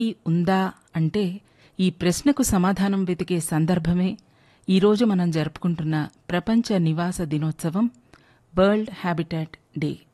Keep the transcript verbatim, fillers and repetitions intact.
ఈ ఉందా అంటే ఈ ప్రశ్నకు సమాధానం వెతికే సందర్భమే ఈరోజు మనం జరుపుకుంటున్న ప్రపంచ నివాస దినోత్సవం, వరల్డ్ హ్యాబిటాట్ డే.